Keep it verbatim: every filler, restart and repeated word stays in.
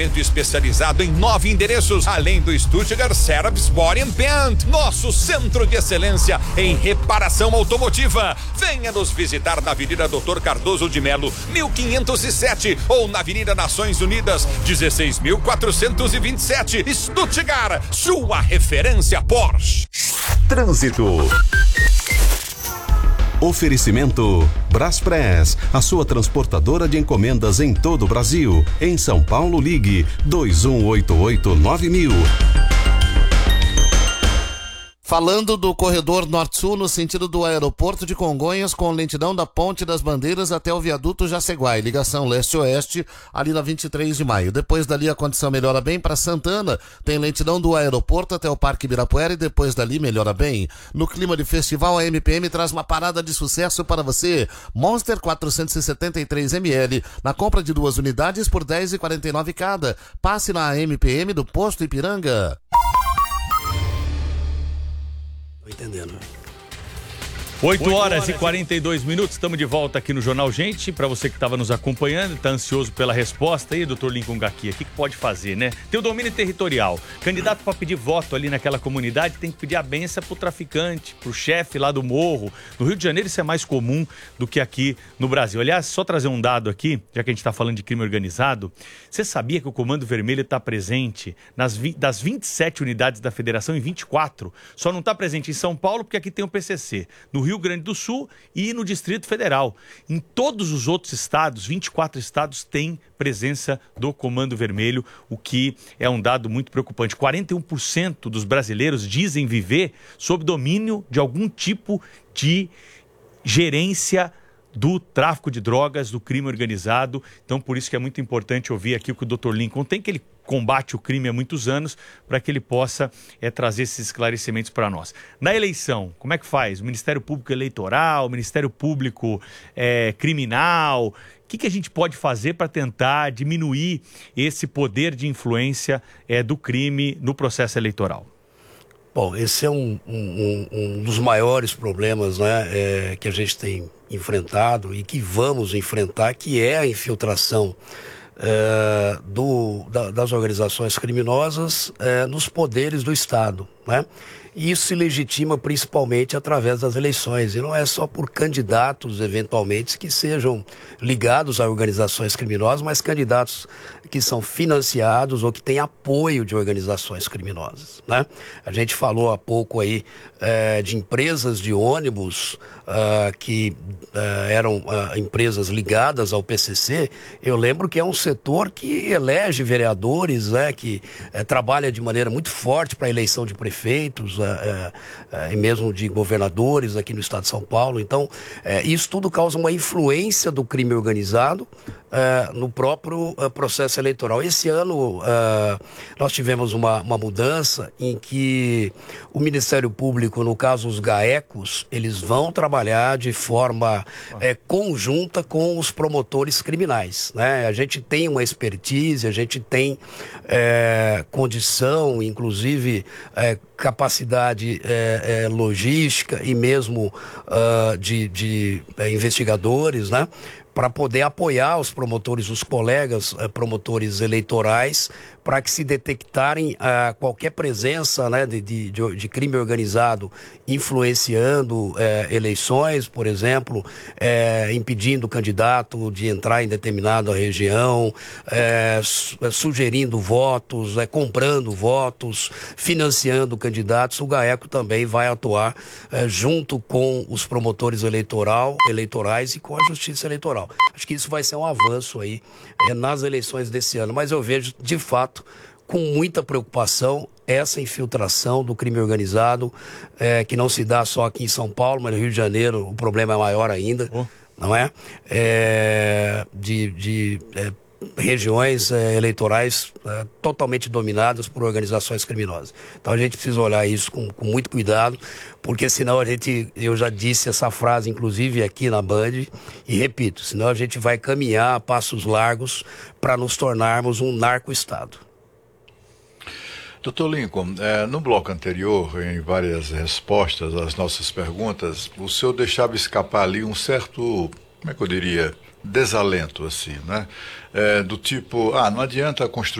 Atendimento especializado em nove endereços, além do Stuttgart Service Body and Paint, nosso centro de excelência em reparação automotiva. Venha nos visitar na Avenida Doutor Cardoso de Melo, mil quinhentos e sete, ou na Avenida Nações Unidas, dezesseis mil quatrocentos e vinte e sete, Stuttgart, sua referência Porsche. Trânsito. Oferecimento Braspress, a sua transportadora de encomendas em todo o Brasil. Em São Paulo, ligue dois um oito oito nove mil. Falando do corredor norte-sul no sentido do aeroporto de Congonhas, com lentidão da Ponte das Bandeiras até o viaduto Jaceguai, ligação leste-oeste, ali na vinte e três de maio. Depois dali a condição melhora bem para Santana, tem lentidão do aeroporto até o Parque Ibirapuera e depois dali melhora bem. No clima de festival, a M P M traz uma parada de sucesso para você. Monster quatrocentos e setenta e três mililitros, na compra de duas unidades por dez reais e quarenta e nove cada. Passe na M P M do Posto Ipiranga. Entendendo. oito horas e quarenta e dois minutos, estamos de volta aqui no Jornal Gente. Para você que estava nos acompanhando, está ansioso pela resposta aí, doutor Lincoln Gaqui, o que, que pode fazer, né? Tem o domínio territorial. Candidato para pedir voto ali naquela comunidade tem que pedir a benção pro traficante, pro chefe lá do morro. No Rio de Janeiro isso é mais comum do que aqui no Brasil. Aliás, só trazer um dado aqui, já que a gente está falando de crime organizado, você sabia que o Comando Vermelho está presente nas vi- das vinte e sete unidades da Federação em vinte e quatro? Só não está presente em São Paulo porque aqui tem o P C C. No Rio Rio Grande do Sul e no Distrito Federal. Em todos os outros estados, vinte e quatro estados, tem presença do Comando Vermelho, o que é um dado muito preocupante. quarenta e um por cento dos brasileiros dizem viver sob domínio de algum tipo de gerência do tráfico de drogas, do crime organizado. Então, por isso que é muito importante ouvir aqui o que o doutor Lincoln tem, que ele combate o crime há muitos anos, para que ele possa é, trazer esses esclarecimentos para nós. Na eleição, como é que faz? O Ministério Público Eleitoral, o Ministério Público é, Criminal, o que, que a gente pode fazer para tentar diminuir esse poder de influência é, do crime no processo eleitoral? Bom, esse é um, um, um dos maiores problemas, né, é, que a gente tem enfrentado e que vamos enfrentar, que é a infiltração é, do, da, das organizações criminosas é, nos poderes do Estado, né? E isso se legitima principalmente através das eleições, e não é só por candidatos, eventualmente, que sejam ligados a organizações criminosas, mas candidatos que são financiados ou que têm apoio de organizações criminosas, né? A gente falou há pouco aí é, de empresas de ônibus uh, que uh, eram uh, empresas ligadas ao P C C. Eu lembro que é um setor que elege vereadores, né, que uh, trabalha de maneira muito forte para a eleição de prefeitos, uh, uh, uh, e mesmo de governadores aqui no estado de São Paulo. Então, uh, isso tudo causa uma influência do crime organizado Uh, no próprio uh, processo eleitoral. Esse ano uh, nós tivemos uma, uma mudança em que o Ministério Público, no caso os GAECOS, eles vão trabalhar de forma uh, conjunta com os promotores criminais, né? A gente tem uma expertise, a gente tem uh, condição, inclusive uh, capacidade uh, uh, logística e mesmo uh, de, de uh, investigadores, né, para poder apoiar os promotores, os colegas eh, promotores eleitorais, para que se detectarem ah, qualquer presença, né, de, de, de crime organizado influenciando eh, eleições, por exemplo, eh, impedindo o candidato de entrar em determinada região, eh, su sugerindo votos, eh, comprando votos, financiando candidatos. O GAECO também vai atuar eh, junto com os promotores eleitoral, eleitorais e com a Justiça Eleitoral. Acho que isso vai ser um avanço aí é, nas eleições desse ano, mas eu vejo de fato com muita preocupação essa infiltração do crime organizado, é, que não se dá só aqui em São Paulo, mas no Rio de Janeiro o problema é maior ainda, oh. não é? é de de é, regiões é, eleitorais é, totalmente dominadas por organizações criminosas. Então a gente precisa olhar isso com, com muito cuidado, porque senão a gente, eu já disse essa frase inclusive aqui na Band, e repito, senão a gente vai caminhar a passos largos para nos tornarmos um narco-estado. doutor Lincoln, é, no bloco anterior, em várias respostas às nossas perguntas, o senhor deixava escapar ali um certo, como é que eu diria, desalento, assim, né? É, do tipo, ah, não adianta construir